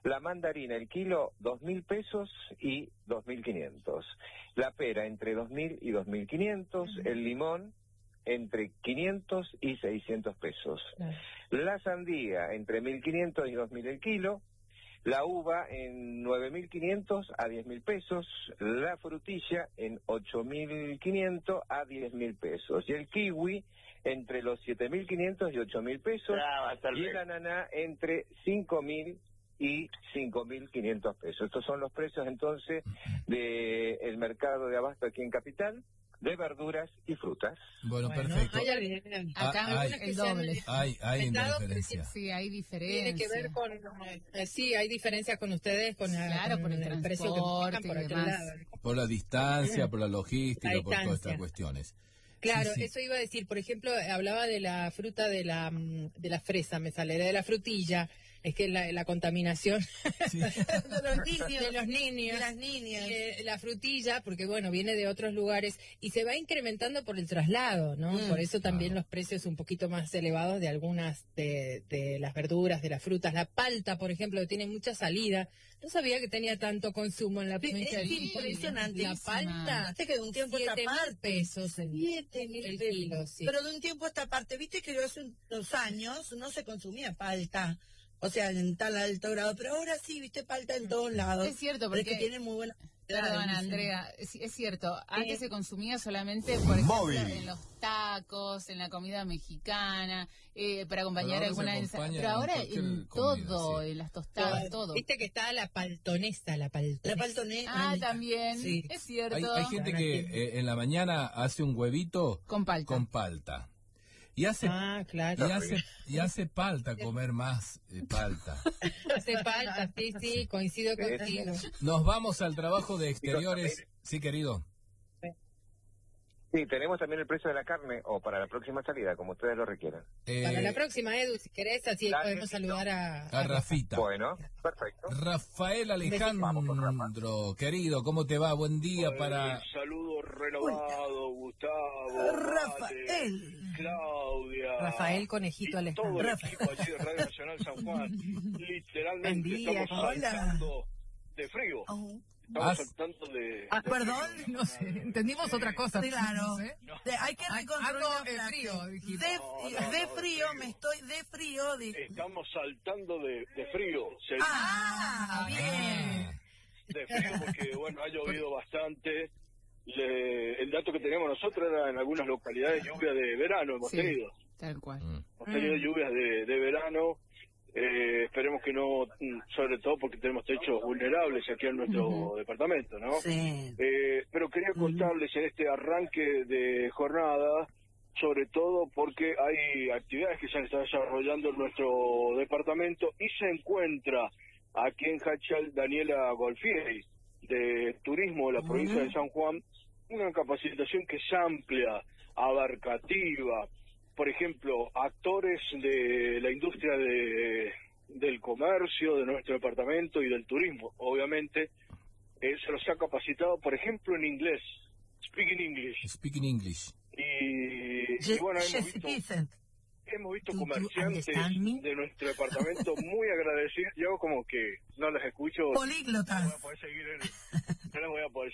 La mandarina, el kilo, 2.000 pesos y 2.500. La pera, entre 2.000 y 2.500. El limón, entre 500 y 600 pesos. La sandía, entre 1.500 y 2.000 el kilo. La uva en 9.500 a 10.000 pesos. La frutilla en 8.500 a 10.000 pesos. Y el kiwi entre los 7.500 y 8.000 pesos. Y el ananá entre 5.000 y 5.500 pesos. Estos son los precios entonces del mercado de abasto aquí en Capital, de verduras y frutas. Bueno, perfecto. Acá hay el doble. Hay una diferencia. Sí, hay diferencia. Tiene que ver con... sí, hay diferencias con ustedes, con, claro, con por el precio que manejan por aquel lado. Por la distancia, por la logística, por todas estas cuestiones. Claro, sí. Eso iba a decir. Por ejemplo, hablaba de la fruta de la fresa, me sale, de la frutilla. Es que la contaminación sí. de los niños, de las niñas, la frutilla, porque bueno, viene de otros lugares y se va incrementando por el traslado, ¿no? Por eso también los precios un poquito más elevados de algunas de las verduras, de las frutas. La palta, por ejemplo, que tiene mucha salida. No sabía que tenía tanto consumo en la provincia. Es impresionante. La palta, viste que de un tiempo a esta parte, pesos 7.000 el kilo, sí. Pero de un tiempo a esta parte, viste que hace unos años no se consumía palta. O sea, en tal alto grado, pero ahora sí, viste, palta en todos lados. Es cierto, porque tiene muy buena... Perdón, Andrea, es cierto, antes se consumía solamente, por ejemplo, en los tacos, en la comida mexicana, para acompañar alguna ensalada, pero ahora en todo, en las tostadas, todo. Viste que está la paltonesa, la paltonesa. Ah, también, sí. Es cierto. Hay gente que en la mañana hace un huevito con palta. Y hace, claro. y hace palta comer más palta. Hace palta, sí, coincido contigo. Nos vamos al trabajo de exteriores. Sí, querido. Sí, tenemos también el precio de la carne, o para la próxima salida, como ustedes lo requieran. Para la próxima, Edu, si querés, así podemos saludar a Rafita. Bueno, perfecto. Rafael Alejandro, querido, ¿cómo te va? Buen día para... Saludo renovado, Gustavo, Rafael. Claudia. Rafael Conejito Alejandro. Todo el equipo allí de Radio Nacional San Juan. Literalmente estamos saltando de frío. Estamos saltando de... ¿Perdón? No sé, entendimos otra cosa. Claro. ¿No? Hay que reconstruir de frío, me estoy de frío. Estamos saltando de frío. Bien. De frío porque, bueno, ha llovido bastante. El dato que teníamos nosotros era en algunas localidades lluvia de verano, hemos tenido. Tal cual. Hemos tenido lluvias de verano. Esperemos que no, sobre todo porque tenemos techos vulnerables aquí en nuestro departamento, ¿no? Sí. Pero quería contarles en este arranque de jornada, sobre todo porque hay actividades que se están desarrollando en nuestro departamento y se encuentra aquí en Hachal Daniela Golfieri, de Turismo de la provincia de San Juan, una capacitación que es amplia, abarcativa. Por ejemplo, actores de la industria del comercio, de nuestro departamento y del turismo, obviamente, se los ha capacitado, por ejemplo, en inglés, Speaking English. Y bueno, hemos visto comerciantes de nuestro departamento muy agradecidos. Yo como que no los escucho. Políglotas. No les voy a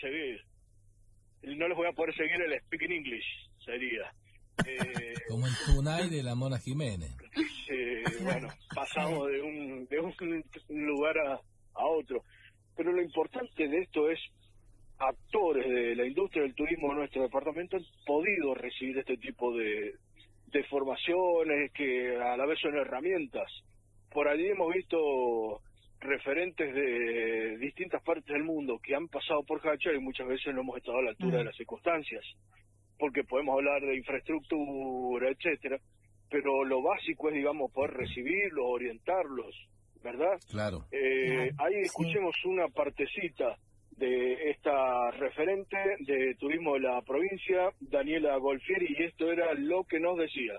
poder seguir el Speaking English, sería. Como el Tunay de la Mona Jiménez. Bueno, pasamos de un lugar a otro. Pero lo importante de esto es, actores de la industria del turismo de nuestro departamento han podido recibir este tipo de formaciones que a la vez son herramientas. Por allí hemos visto referentes de distintas partes del mundo que han pasado por Hachal y muchas veces no hemos estado a la altura de las circunstancias, porque podemos hablar de infraestructura, etcétera, pero lo básico es, digamos, poder recibirlos, orientarlos, ¿verdad? Claro. Ahí escuchemos una partecita de esta referente de turismo de la provincia, Daniela Golfieri, y esto era lo que nos decía.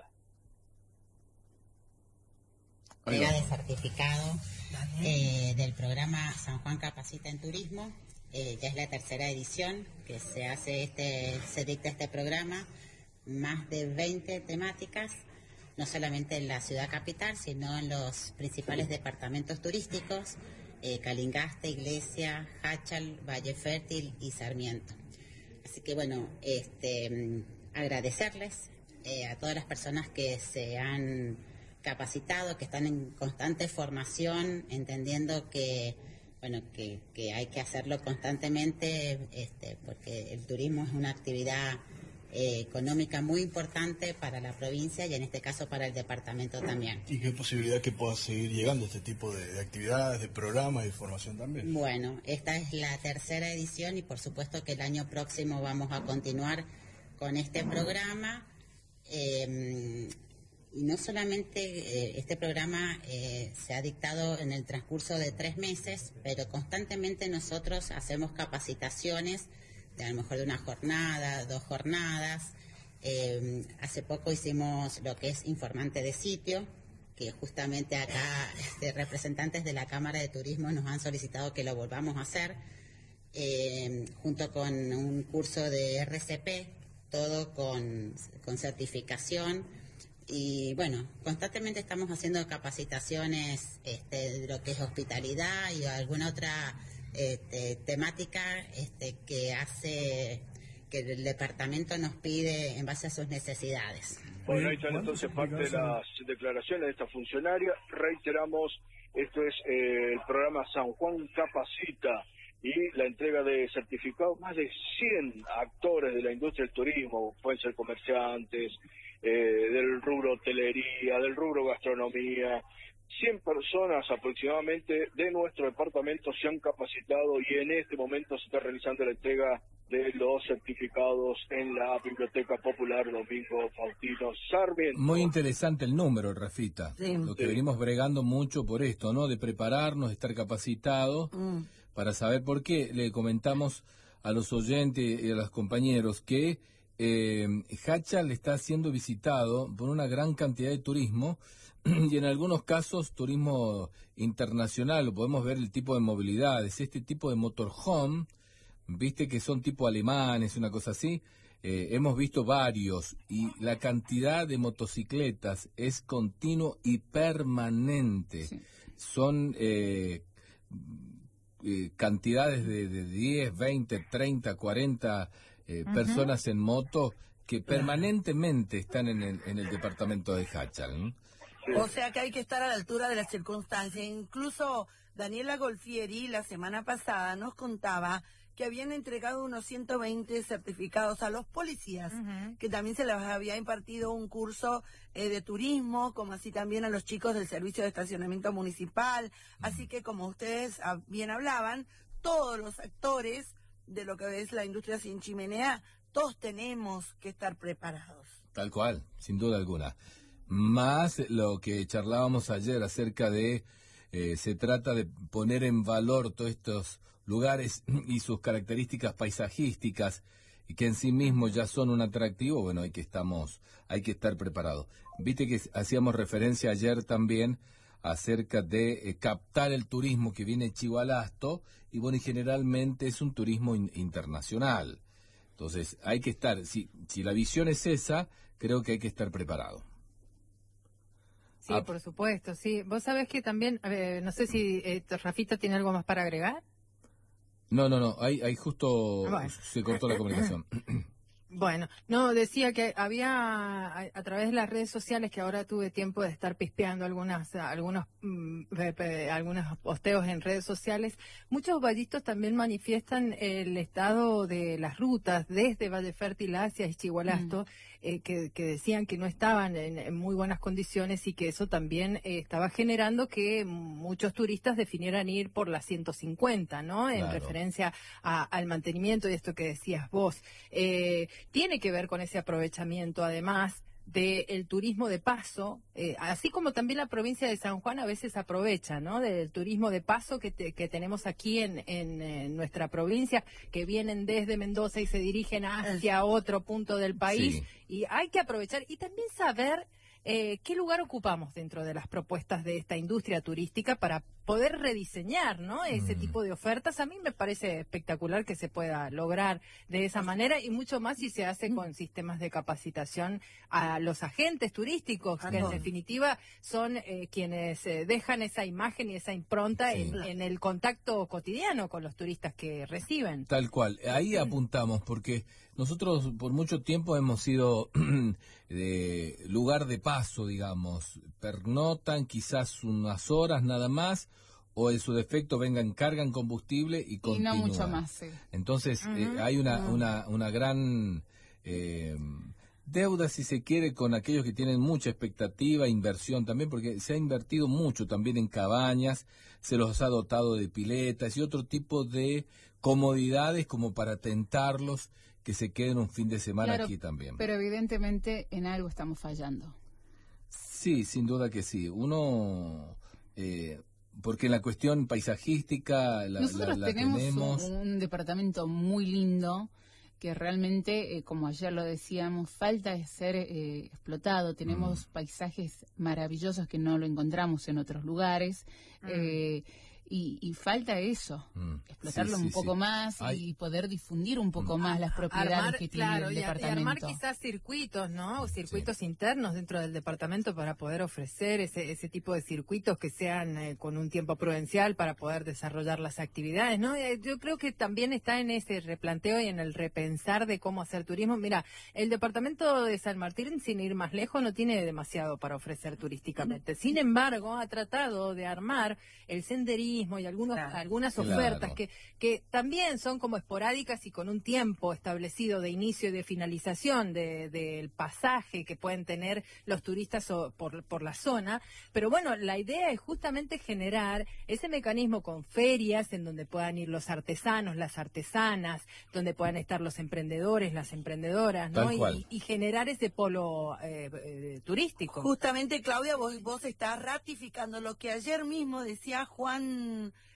Entrega de certificado del programa San Juan Capacita en Turismo. Ya es la tercera edición que se dicta este programa, más de 20 temáticas, no solamente en la ciudad capital, sino en los principales departamentos turísticos, Calingasta, Iglesia, Jáchal, Valle Fértil y Sarmiento. Así que bueno, agradecerles a todas las personas que se han capacitado, que están en constante formación, entendiendo que bueno, que hay que hacerlo constantemente, porque el turismo es una actividad económica muy importante para la provincia y en este caso para el departamento también. ¿Y qué posibilidad que pueda seguir llegando este tipo de actividades, de programas y de formación también? Bueno, esta es la tercera edición y por supuesto que el año próximo vamos a continuar con este programa. Y no solamente este programa se ha dictado en el transcurso de 3 meses, pero constantemente nosotros hacemos capacitaciones, a lo mejor de una jornada, 2 jornadas. Hace poco hicimos lo que es informante de sitio, que justamente acá representantes de la Cámara de Turismo nos han solicitado que lo volvamos a hacer, junto con un curso de RCP, todo con certificación. Y bueno, constantemente estamos haciendo capacitaciones de lo que es hospitalidad y alguna otra temática que hace que el departamento nos pide en base a sus necesidades. Bueno, ahí están entonces parte de las declaraciones de esta funcionaria. Reiteramos, esto es el programa San Juan Capacita y la entrega de certificados. Más de 100 actores de la industria del turismo, pueden ser comerciantes, del rubro hotelería, del rubro gastronomía. 100 personas aproximadamente de nuestro departamento se han capacitado y en este momento se está realizando la entrega de los certificados en la Biblioteca Popular Domingo Faustino Sarmiento. Muy interesante el número, Rafita. Sí. Lo que venimos bregando mucho por esto, ¿no? De prepararnos, de estar capacitados para saber por qué. Le comentamos a los oyentes y a los compañeros que Jáchal está siendo visitado por una gran cantidad de turismo y en algunos casos turismo internacional. Podemos ver el tipo de movilidades, este tipo de motorhome, viste que son tipo alemanes, una cosa así. Hemos visto varios y la cantidad de motocicletas es continuo y permanente. Sí. Son cantidades de 10, 20, 30, 40 personas en moto que permanentemente están en el departamento de Jáchal, ¿no? O sea que hay que estar a la altura de las circunstancias. Incluso Daniela Golfieri la semana pasada nos contaba que habían entregado unos 120 certificados a los policías, que también se les había impartido un curso de turismo, como así también a los chicos del Servicio de Estacionamiento Municipal. Así que, como ustedes bien hablaban, todos los actores de lo que es la industria sin chimenea, todos tenemos que estar preparados. Tal cual, sin duda alguna. Más lo que charlábamos ayer acerca de, se trata de poner en valor todos estos lugares y sus características paisajísticas, y que en sí mismos ya son un atractivo. Bueno, hay que estar preparados. Viste que hacíamos referencia ayer también acerca de captar el turismo que viene Chivalasto, y bueno, y generalmente es un turismo internacional. Entonces, hay que estar, si la visión es esa, creo que hay que estar preparado. Sí, por supuesto, sí. Vos sabés que también, no sé si Rafita tiene algo más para agregar. No, ahí justo se cortó la comunicación. Bueno, no, decía que había a través de las redes sociales, que ahora tuve tiempo de estar pispeando algunos posteos en redes sociales. Muchos vallistos también manifiestan el estado de las rutas desde Valle Fértil hacia Ischigualasto, que decían que no estaban en muy buenas condiciones y que eso también estaba generando que muchos turistas definieran ir por la 150, ¿no? En referencia al mantenimiento y esto que decías vos. Tiene que ver con ese aprovechamiento, además, del turismo de paso, así como también la provincia de San Juan a veces aprovecha, ¿no? Del turismo de paso que tenemos aquí en nuestra provincia, que vienen desde Mendoza y se dirigen hacia otro punto del país. Sí. Y hay que aprovechar y también saber qué lugar ocupamos dentro de las propuestas de esta industria turística para poder rediseñar, ¿no? Ese tipo de ofertas. A mí me parece espectacular que se pueda lograr de esa manera, y mucho más si se hace con sistemas de capacitación a los agentes turísticos, que en definitiva son quienes dejan esa imagen y esa impronta en el contacto cotidiano con los turistas que reciben. Tal cual, ahí apuntamos, porque nosotros por mucho tiempo hemos sido de lugar de paso, digamos, pernoctan quizás unas horas nada más, o en su defecto vengan, cargan combustible y continúan. Y no mucho más, sí. Entonces hay una gran deuda, si se quiere, con aquellos que tienen mucha expectativa, inversión también, porque se ha invertido mucho también en cabañas, se los ha dotado de piletas y otro tipo de comodidades como para tentarlos que se queden un fin de semana aquí también. Pero evidentemente en algo estamos fallando. Sí, sin duda que sí. Uno... porque en la cuestión paisajística nosotros tenemos un departamento muy lindo que realmente, como ayer lo decíamos, falta de ser explotado. Tenemos paisajes maravillosos que no lo encontramos en otros lugares. Y falta eso, explotarlo un poco más y poder difundir un poco más las propiedades que tiene el departamento. Y armar quizás circuitos, ¿no? Circuitos internos dentro del departamento para poder ofrecer ese tipo de circuitos que sean con un tiempo prudencial para poder desarrollar las actividades, ¿no? Yo creo que también está en ese replanteo y en el repensar de cómo hacer turismo. Mira, el departamento de San Martín, sin ir más lejos, no tiene demasiado para ofrecer turísticamente. Sin embargo, ha tratado de armar el senderismo y algunas ofertas que también son como esporádicas y con un tiempo establecido de inicio y de finalización del pasaje que pueden tener los turistas por la zona. Pero bueno, la idea es justamente generar ese mecanismo con ferias en donde puedan ir los artesanos, las artesanas, donde puedan estar los emprendedores, las emprendedoras, ¿no? Y generar ese polo turístico. Justamente, Claudia, vos estás ratificando lo que ayer mismo decía Juan,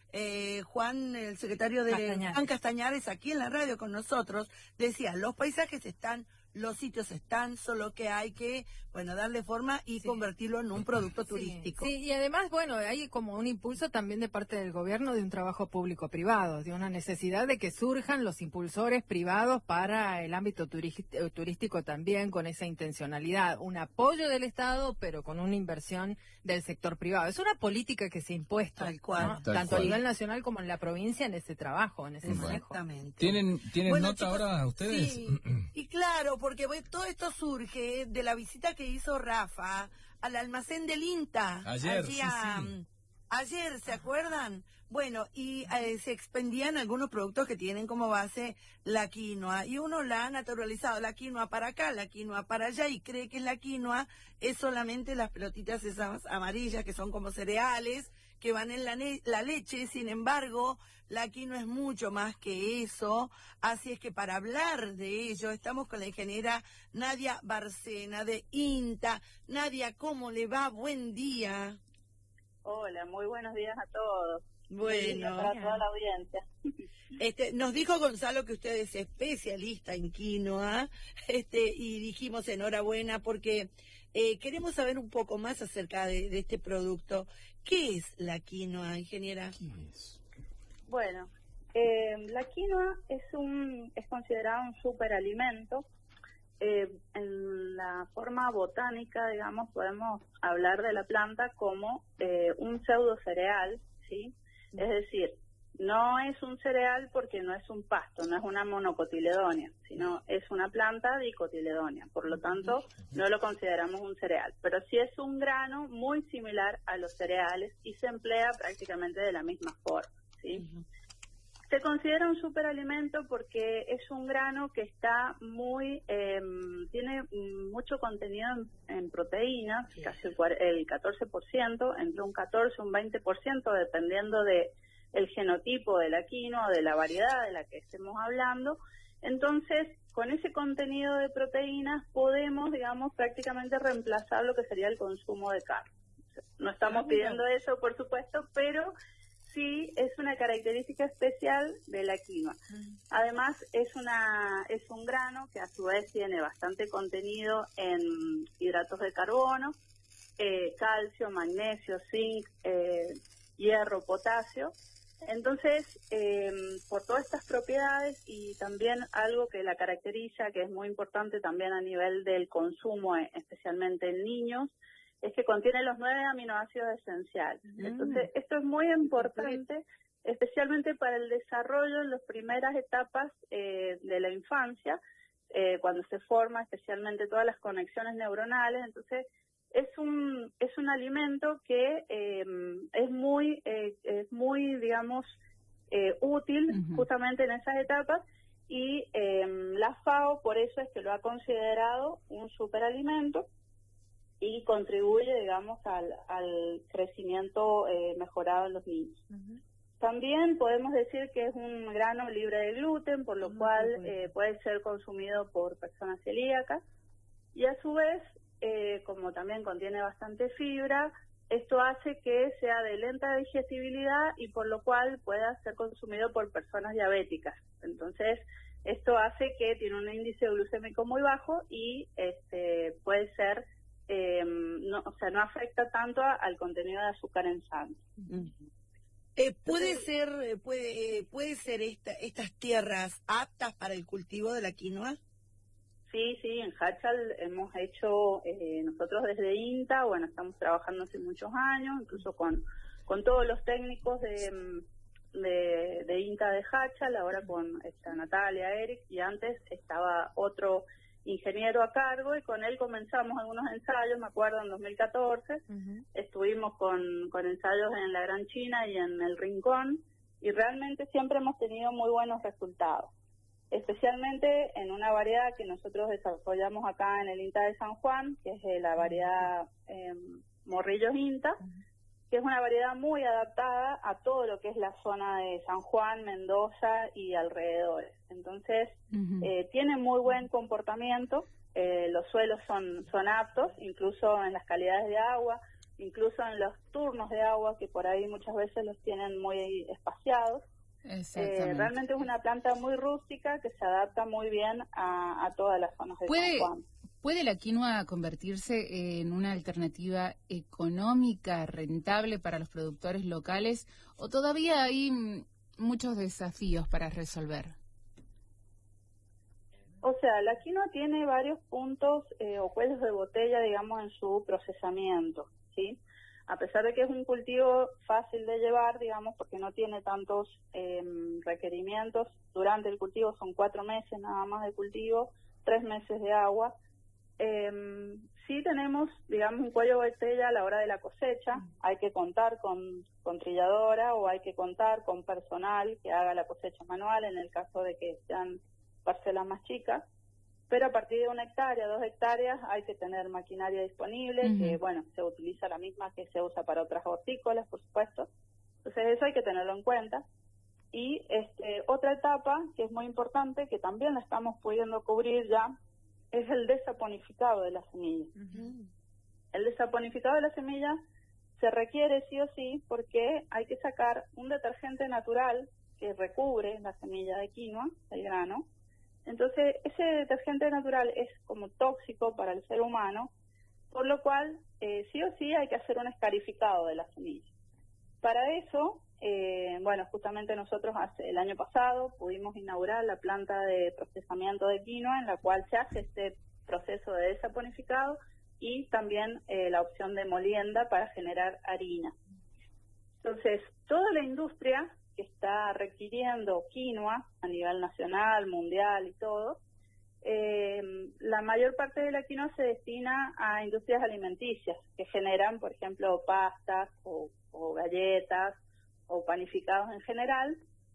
el secretario de Juan Castañares, aquí en la radio con nosotros, decía, los paisajes están, los sitios están, solo que hay que, darle forma y convertirlo en un producto turístico. Sí, y además, hay como un impulso también de parte del gobierno de un trabajo público-privado, de una necesidad de que surjan los impulsores privados para el ámbito turístico también, con esa intencionalidad, un apoyo del Estado, pero con una inversión del sector privado. Es una política que se ha impuesto, tal cual, tanto a nivel nacional como en la provincia, en ese trabajo, en ese manejo. ¿Tienen nota, chicos, ahora ustedes? Sí, y claro, porque todo esto surge de la visita que hizo Rafa al almacén del INTA. Ayer, Ayer, ¿se acuerdan? Bueno, y se expendían algunos productos que tienen como base la quinoa, y uno la ha naturalizado, la quinoa para acá, la quinoa para allá, y cree que la quinoa es solamente las pelotitas esas amarillas que son como cereales, que van en la leche. Sin embargo, la quinoa es mucho más que eso. Así es que para hablar de ello estamos con la ingeniera Nadia Barcena de INTA. Nadia, ¿cómo le va? Buen día. Hola, muy buenos días a todos. Bueno, para toda la audiencia. Nos dijo Gonzalo que usted es especialista en quinoa, y dijimos enhorabuena porque queremos saber un poco más acerca de este producto. ¿Qué es la quinoa, ingeniera? ¿Qué es? Bueno, la quinoa es considerada un superalimento. En la forma botánica, digamos, podemos hablar de la planta como un pseudo cereal, ¿sí? Es decir, no es un cereal porque no es un pasto, no es una monocotiledónea, sino es una planta dicotiledónea. Por lo tanto, no lo consideramos un cereal, pero sí es un grano muy similar a los cereales y se emplea prácticamente de la misma forma, ¿sí? Se considera un superalimento porque es un grano que está tiene mucho contenido en proteínas, casi el 14%, entre un 14 y un 20%, dependiendo de el genotipo de la quinoa o de la variedad de la que estemos hablando. Entonces, con ese contenido de proteínas podemos, digamos, prácticamente reemplazar lo que sería el consumo de carne. No estamos pidiendo eso, por supuesto, pero sí es una característica especial de la quinoa. Además, es un grano que a su vez tiene bastante contenido en hidratos de carbono, calcio, magnesio, zinc, hierro, potasio. Entonces, por todas estas propiedades y también algo que la caracteriza, que es muy importante también a nivel del consumo, especialmente en niños, es que contiene los 9 aminoácidos esenciales. Entonces, esto es muy importante, especialmente para el desarrollo en las primeras etapas de la infancia, cuando se forma especialmente todas las conexiones neuronales. Entonces, es un alimento que es muy digamos útil justamente en esas etapas, y la FAO por eso es que lo ha considerado un superalimento y contribuye, digamos, al crecimiento mejorado en los niños. También podemos decir que es un grano libre de gluten, por lo cual puede ser consumido por personas celíacas, y a su vez, como también contiene bastante fibra, esto hace que sea de lenta digestibilidad y por lo cual pueda ser consumido por personas diabéticas. Entonces, esto hace que tiene un índice glucémico muy bajo y puede ser, no afecta tanto al contenido de azúcar en sangre. ¿Puede ser estas tierras aptas para el cultivo de la quinoa? Sí, en Hachal hemos hecho, nosotros desde INTA, estamos trabajando hace muchos años, incluso con todos los técnicos de INTA de Hachal, ahora con Natalia, Eric, y antes estaba otro ingeniero a cargo, y con él comenzamos algunos ensayos, me acuerdo, en 2014, estuvimos con ensayos en la Gran China y en el Rincón, y realmente siempre hemos tenido muy buenos resultados, especialmente en una variedad que nosotros desarrollamos acá en el INTA de San Juan, que es la variedad Morrillos INTA, que es una variedad muy adaptada a todo lo que es la zona de San Juan, Mendoza y alrededores. Entonces, tiene muy buen comportamiento, los suelos son aptos, incluso en las calidades de agua, incluso en los turnos de agua, que por ahí muchas veces los tienen muy espaciados. Realmente es una planta muy rústica que se adapta muy bien a todas las zonas de San Juan. ¿Puede la quinoa convertirse en una alternativa económica, rentable para los productores locales, o todavía hay muchos desafíos para resolver? O sea, la quinoa tiene varios puntos o cuellos de botella, digamos, en su procesamiento, ¿sí? A pesar de que es un cultivo fácil de llevar, digamos, porque no tiene tantos requerimientos durante el cultivo, son 4 meses nada más de cultivo, 3 meses de agua. Sí tenemos, digamos, un cuello de botella a la hora de la cosecha. Hay que contar con trilladora o hay que contar con personal que haga la cosecha manual en el caso de que sean parcelas más chicas. Pero a partir de 1 hectárea, 2 hectáreas, hay que tener maquinaria disponible, que, se utiliza la misma que se usa para otras hortícolas, por supuesto. Entonces eso hay que tenerlo en cuenta. Y otra etapa que es muy importante, que también la estamos pudiendo cubrir ya, es el desaponificado de la semilla. El desaponificado de la semilla se requiere sí o sí porque hay que sacar un detergente natural que recubre la semilla de quinoa, el grano. Entonces, ese detergente natural es como tóxico para el ser humano, por lo cual sí o sí hay que hacer un escarificado de la semilla. Para eso, justamente nosotros el año pasado pudimos inaugurar la planta de procesamiento de quinoa, en la cual se hace este proceso de desaponificado y también la opción de molienda para generar harina. Entonces, toda la industria que está requiriendo quinoa a nivel nacional, mundial y todo, la mayor parte de la quinoa se destina a industrias alimenticias que generan, por ejemplo, pastas o galletas o panificados en general,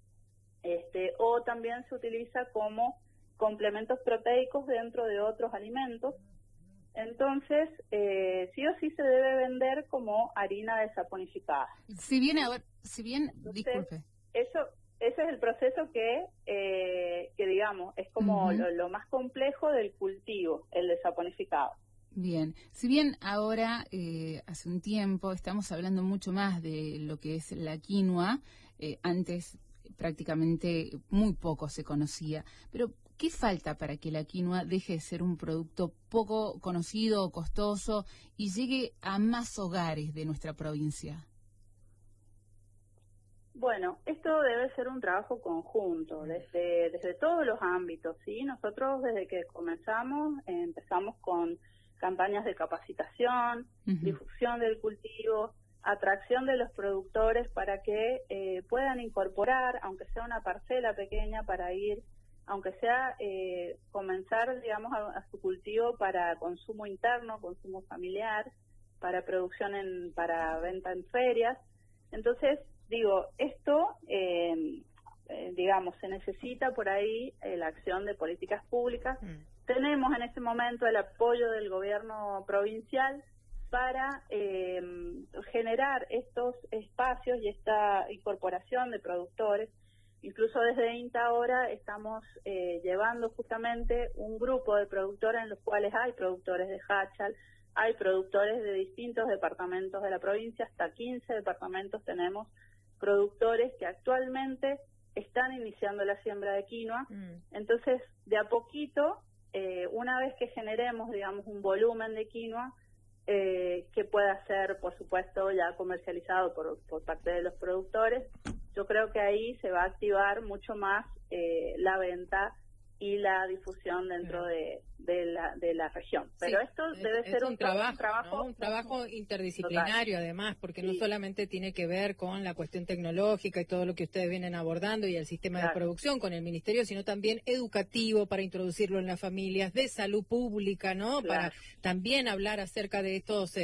o también se utiliza como complementos proteicos dentro de otros alimentos. Entonces, sí o sí se debe vender como harina desaponificada. Si bien, entonces, disculpe. Ese es el proceso que digamos, es como lo más complejo del cultivo, el desaponificado. Bien, si bien ahora, hace un tiempo, estamos hablando mucho más de lo que es la quinoa, antes prácticamente muy poco se conocía, pero ¿qué falta para que la quinoa deje de ser un producto poco conocido o costoso y llegue a más hogares de nuestra provincia? Bueno, esto debe ser un trabajo conjunto, desde todos los ámbitos, ¿sí? Nosotros desde que comenzamos, empezamos con campañas de capacitación, difusión del cultivo, atracción de los productores para que puedan incorporar, aunque sea una parcela pequeña, para ir, aunque sea comenzar, digamos, a su cultivo para consumo interno, consumo familiar, para producción, para venta en ferias. Entonces, digo, esto, digamos, se necesita por ahí la acción de políticas públicas. Tenemos en este momento el apoyo del gobierno provincial para generar estos espacios y esta incorporación de productores. Incluso desde INTA ahora estamos llevando justamente un grupo de productores en los cuales hay productores de Hachal, hay productores de distintos departamentos de la provincia, hasta 15 departamentos tenemos productores que actualmente están iniciando la siembra de quinoa. Entonces, de a poquito, una vez que generemos, digamos, un volumen de quinoa, que pueda ser, por supuesto, ya comercializado por parte de los productores, yo creo que ahí se va a activar mucho más la venta y la difusión dentro de la región. Pero sí, esto debe ser un trabajo, ¿no? Un trabajo interdisciplinario, total. Además, porque no solamente tiene que ver con la cuestión tecnológica y todo lo que ustedes vienen abordando y el sistema de producción con el ministerio, sino también educativo para introducirlo en las familias, de salud pública, ¿no? Para también hablar acerca de estos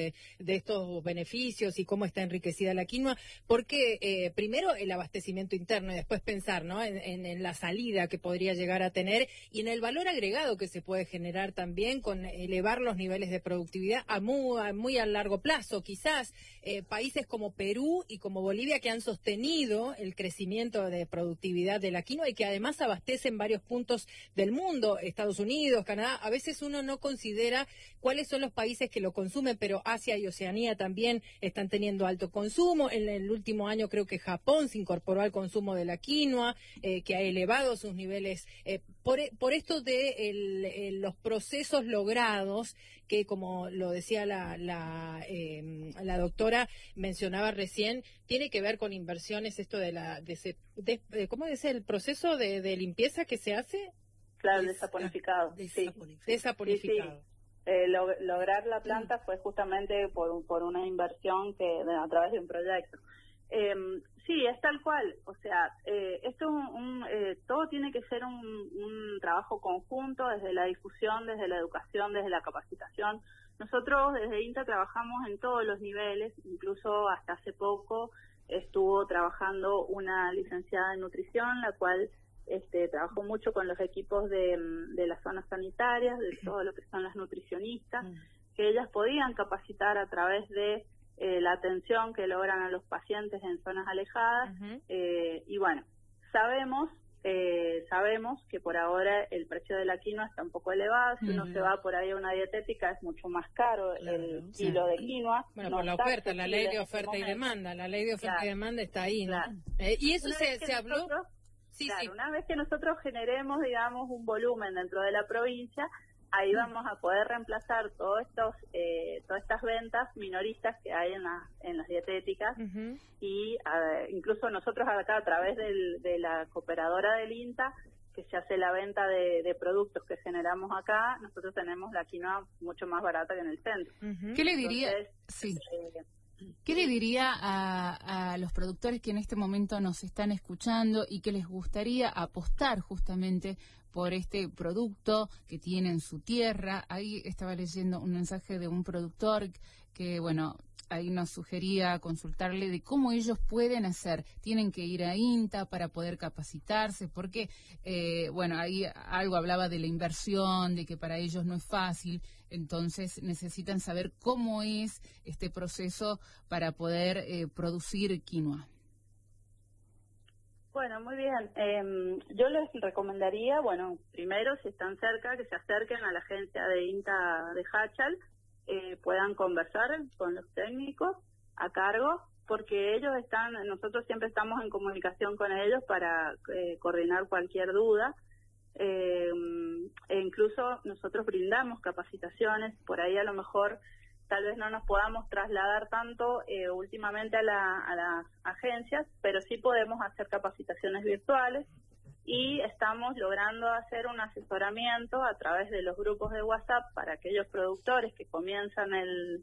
beneficios y cómo está enriquecida la quinoa, porque primero el abastecimiento interno y después pensar, ¿no? En la salida que podría llegar a tener y en el valor agregado que se puede generar también con elevar los niveles de productividad a muy a largo plazo. Quizás países como Perú y como Bolivia, que han sostenido el crecimiento de productividad de la quinoa y que además abastecen varios puntos del mundo, Estados Unidos, Canadá. A veces uno no considera cuáles son los países que lo consumen, pero Asia y Oceanía también están teniendo alto consumo. En el último año creo que Japón se incorporó al consumo de la quinoa, que ha elevado sus niveles por esto de los procesos logrados, que como lo decía la doctora, mencionaba recién, tiene que ver con inversiones, esto ¿cómo es el proceso de limpieza que se hace? Claro, desaponificado. Desaponificado. Sí. Lograr la planta fue justamente por una inversión a través de un proyecto. Sí, es tal cual. O sea, esto todo tiene que ser un trabajo conjunto, desde la difusión, desde la educación, desde la capacitación. Nosotros desde INTA trabajamos en todos los niveles, incluso hasta hace poco estuvo trabajando una licenciada en nutrición, la cual trabajó mucho con los equipos de las zonas sanitarias, de todo lo que son las nutricionistas, que ellas podían capacitar a través de la atención que logran a los pacientes en zonas alejadas. Y bueno, sabemos que por ahora el precio de la quinoa está un poco elevado. Si uno se va por ahí a una dietética, es mucho más caro el kilo de quinoa. Bueno, por la oferta, la ley de oferta y demanda. La ley de oferta y demanda está ahí, ¿no? Y eso se habló. Una vez que nosotros generemos, digamos, un volumen dentro de la provincia, ahí vamos a poder reemplazar todas estas ventas minoristas que hay en las dietéticas y incluso nosotros acá a través de la cooperadora del INTA, que se hace la venta de productos que generamos acá, nosotros tenemos la quinoa mucho más barata que en el centro. ¿Qué le diría? ¿Qué le diría a los productores que en este momento nos están escuchando y que les gustaría apostar justamente por este producto que tiene en su tierra? Ahí estaba leyendo un mensaje de un productor que, bueno, ahí nos sugería consultarle de cómo ellos pueden hacer. Tienen que ir a INTA para poder capacitarse, porque, bueno, ahí algo hablaba de la inversión, de que para ellos no es fácil, entonces necesitan saber cómo es este proceso para poder producir quinoa. Bueno, muy bien. Yo les recomendaría, bueno, primero, si están cerca, que se acerquen a la agencia de INTA de Hachal, puedan conversar con los técnicos a cargo, porque nosotros siempre estamos en comunicación con ellos para coordinar cualquier duda. E incluso nosotros brindamos capacitaciones, por ahí a lo mejor tal vez no nos podamos trasladar tanto últimamente a las agencias, pero sí podemos hacer capacitaciones virtuales y estamos logrando hacer un asesoramiento a través de los grupos de WhatsApp para aquellos productores que comienzan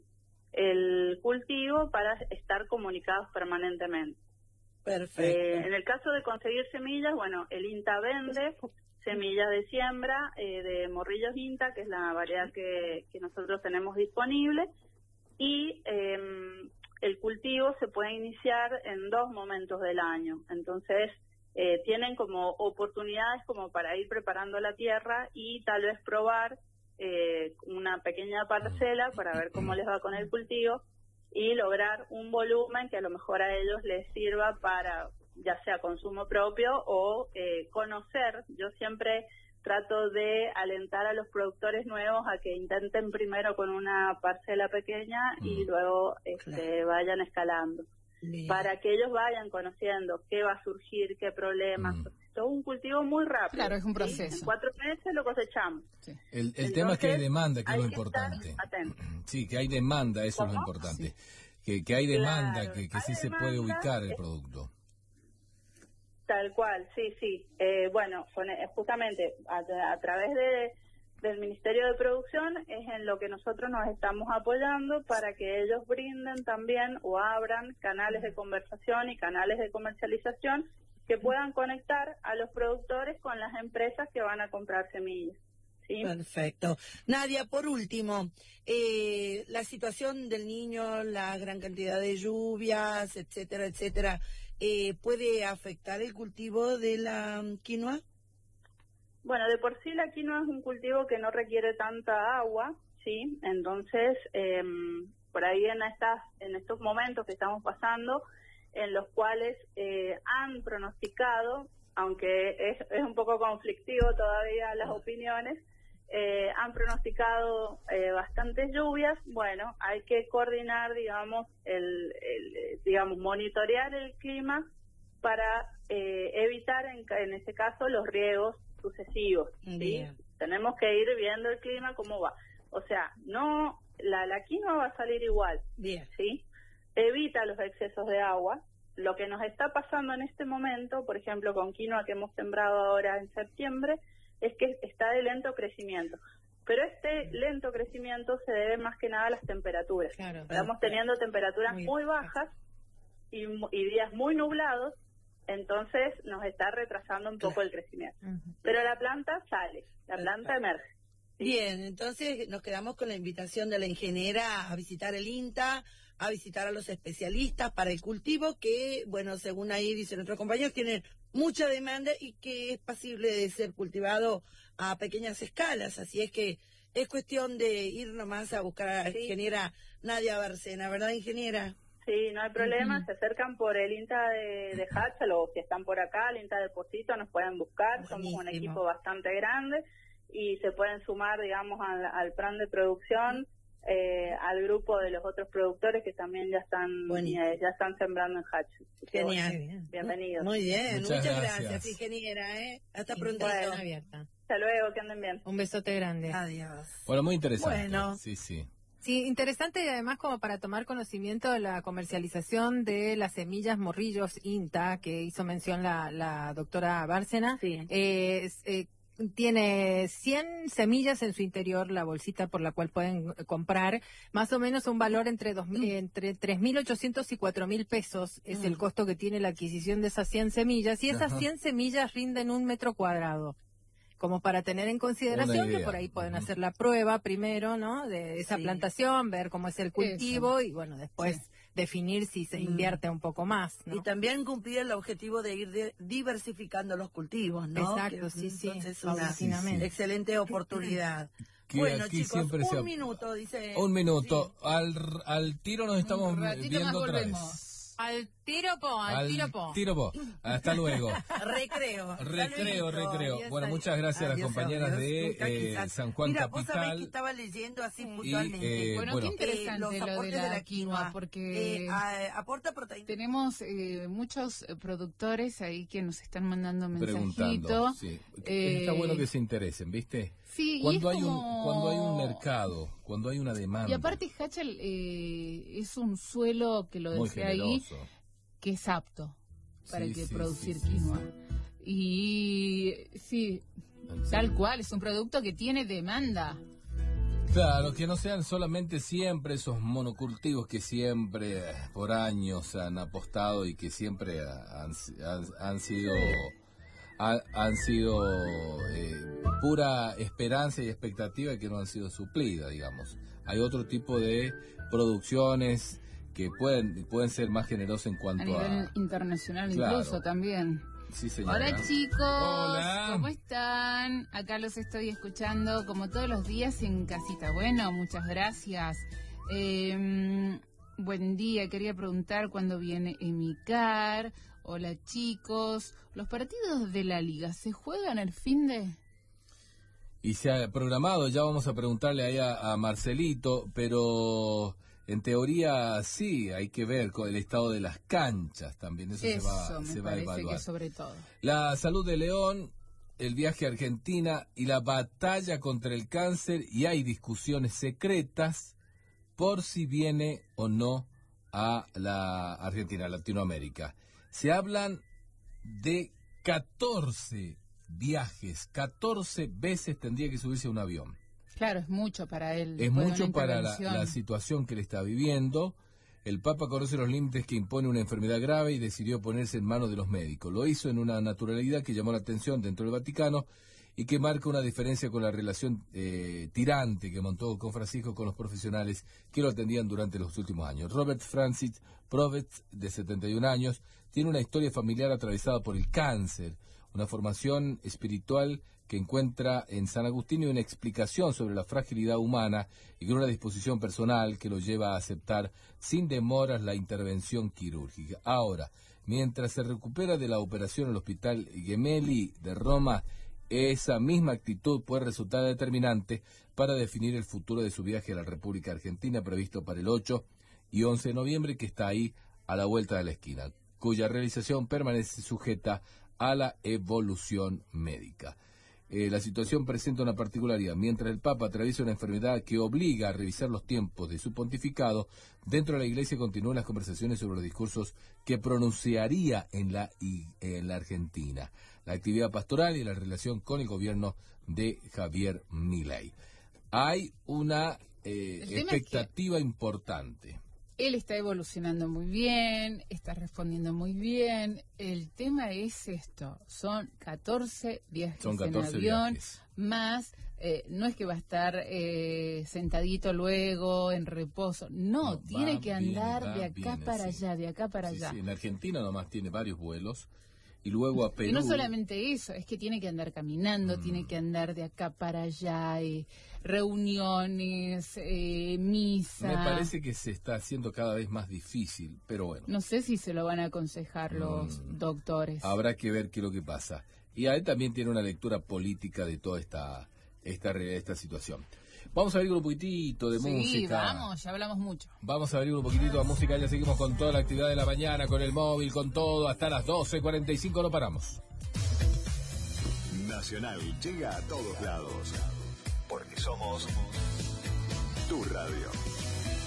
el cultivo para estar comunicados permanentemente. Perfecto. En el caso de conseguir semillas, bueno, el INTA vende semillas de siembra de morrillos INTA, que es la variedad que nosotros tenemos disponible, y el cultivo se puede iniciar en 2 momentos del año. Entonces, tienen como oportunidades como para ir preparando la tierra y tal vez probar una pequeña parcela para ver cómo les va con el cultivo y lograr un volumen que a lo mejor a ellos les sirva para ya sea consumo propio o conocer. Yo siempre trato de alentar a los productores nuevos a que intenten primero con una parcela pequeña y luego vayan escalando. Bien. Para que ellos vayan conociendo qué va a surgir, qué problemas. Es un cultivo muy rápido. Claro, es un proceso. ¿Sí? En 4 meses lo cosechamos. Sí. El tema es que hay demanda, que es lo importante. Sí, que hay demanda, eso es lo importante. Sí. Que hay demanda, claro, que sí se puede ubicar el producto. Tal cual, sí. Bueno, justamente a través del Ministerio de Producción es en lo que nosotros nos estamos apoyando para que ellos brinden también o abran canales de conversación y canales de comercialización que puedan conectar a los productores con las empresas que van a comprar semillas. ¿Sí? Perfecto. Nadia, por último, la situación del niño, la gran cantidad de lluvias, etcétera, ¿puede afectar el cultivo de la quinoa? Bueno, de por sí la quinoa es un cultivo que no requiere tanta agua, ¿sí? Entonces, por ahí en estos momentos que estamos pasando, en los cuales han pronosticado, aunque es un poco conflictivo todavía las opiniones, han pronosticado bastantes lluvias. Bueno, hay que coordinar, digamos, monitorear el clima para evitar, en este caso, los riegos sucesivos. ¿Sí? Tenemos que ir viendo el clima cómo va. O sea, no la quinoa va a salir igual. Bien. ¿Sí? Evita los excesos de agua. Lo que nos está pasando en este momento, por ejemplo, con quinoa que hemos sembrado ahora en septiembre, es que está de lento crecimiento. Pero este lento crecimiento se debe más que nada a las temperaturas. Claro, estamos teniendo temperaturas muy bajas y días muy nublados, entonces nos está retrasando un poco el crecimiento. Pero la planta sale, la planta emerge. ¿Sí? Bien, entonces nos quedamos con la invitación de la ingeniera a visitar el INTA, a visitar a los especialistas para el cultivo que, bueno, según ahí dicen nuestros compañeros, tienen mucha demanda y que es posible de ser cultivado a pequeñas escalas. Así es que es cuestión de ir nomás a buscar a la ingeniera Nadia Bárcena, ¿verdad, ingeniera? Sí, no hay problema, se acercan por el INTA de Hatchel o si están por acá, el INTA de Pocito, nos pueden buscar. Buenísimo. Somos un equipo bastante grande y se pueden sumar, digamos, al plan de producción, al grupo de los otros productores que también ya están sembrando en Hatchel. Genial. Bienvenidos. Muy bien, muchas gracias, ingeniera. Hasta pronto. Bueno, hasta luego, que anden bien. Un besote grande. Adiós. Bueno, muy interesante. Bueno. Sí. Sí, interesante y además como para tomar conocimiento de la comercialización de las semillas morrillos INTA que hizo mención la doctora Bárcena. Sí. Tiene 100 semillas en su interior, la bolsita por la cual pueden comprar, más o menos un valor entre 3.800 y 4.000 pesos es el costo que tiene la adquisición de esas 100 semillas y esas 100 semillas rinden 1 metro cuadrado. Como para tener en consideración que por ahí pueden hacer la prueba primero, ¿no? De esa plantación, ver cómo es el cultivo y bueno, después definir si se invierte un poco más, ¿no? Y también cumplir el objetivo de ir diversificando los cultivos, ¿no? Exacto, sí. Entonces una excelente oportunidad. Que bueno, aquí chicos, siempre un minuto, dice. Un minuto. Al tiro nos estamos viendo otra vez. Al tiro po. Hasta luego. Recreo. Bueno, muchas gracias a las compañeras de San Juan Mira, Capital. vos sabés que estaba leyendo así puntualmente. Bueno, qué interesante lo de la quinoa, porque aporta proteína. Tenemos muchos productores ahí que nos están mandando mensajitos. Sí. Está bueno que se interesen, ¿viste? Sí, cuando hay un mercado, cuando hay una demanda. Y aparte, Hachal es un suelo, que lo decía ahí, que es apto para producir quinoa. Y sí, tal cual, es un producto que tiene demanda. Claro, que no sean solamente siempre esos monocultivos que siempre por años han apostado y que siempre han sido pura esperanza y expectativa y que no han sido suplidas, digamos. Hay otro tipo de producciones que pueden ser más generosas en cuanto a nivel internacional, claro. Incluso también. Sí, señora. Hola, chicos. Hola. ¿Cómo están? Acá los estoy escuchando como todos los días en casita. Bueno, muchas gracias. Buen día. Quería preguntar cuándo viene Emicar. Hola, chicos. ¿Los partidos de la Liga se juegan el finde? Y se ha programado, ya vamos a preguntarle ahí a Marcelito, pero en teoría sí, hay que ver con el estado de las canchas también, eso se va a evaluar. Que sobre todo. La salud de León, el viaje a Argentina y la batalla contra el cáncer, y hay discusiones secretas por si viene o no a la Argentina, a Latinoamérica. Se hablan de 14 viajes, 14 veces tendría que subirse a un avión. Claro, es mucho para él. Es mucho para la situación que él está viviendo. El Papa conoce los límites que impone una enfermedad grave y decidió ponerse en manos de los médicos. Lo hizo en una naturalidad que llamó la atención dentro del Vaticano y que marca una diferencia con la relación tirante que montó con Francisco con los profesionales que lo atendían durante los últimos años. Robert Francis Provetz, de 71 años, tiene una historia familiar atravesada por el cáncer, una formación espiritual que encuentra en San Agustín y una explicación sobre la fragilidad humana y con una disposición personal que lo lleva a aceptar sin demoras la intervención quirúrgica. Ahora, mientras se recupera de la operación en el Hospital Gemelli de Roma, esa misma actitud puede resultar determinante para definir el futuro de su viaje a la República Argentina, previsto para el 8 y 11 de noviembre, que está ahí a la vuelta de la esquina, cuya realización permanece sujeta a la evolución médica. La situación presenta una particularidad. Mientras el Papa atraviesa una enfermedad que obliga a revisar los tiempos de su pontificado, dentro de la Iglesia continúan las conversaciones sobre los discursos que pronunciaría en la Argentina, la actividad pastoral y la relación con el gobierno de Javier Milei. Hay una expectativa importante. Él está evolucionando muy bien, está respondiendo muy bien. El tema es esto, son 14 viajes en avión, más, no es que va a estar sentadito luego, en reposo. No, tiene que andar de acá para allá, de acá para allá. Sí, en Argentina nomás tiene varios vuelos. Y luego a Perú. Y no solamente eso, es que tiene que andar caminando, tiene que andar de acá para allá, reuniones, misa. Me parece que se está haciendo cada vez más difícil, pero bueno. No sé si se lo van a aconsejar los doctores. Habrá que ver qué es lo que pasa. Y a él también tiene una lectura política de toda esta situación. Vamos a abrir un poquitito de música. Sí, vamos, ya hablamos mucho. Vamos a abrir un poquitito de música, ya seguimos con toda la actividad de la mañana, con el móvil, con todo, hasta las 12:45 no paramos. Nacional llega a todos lados, porque somos tu radio.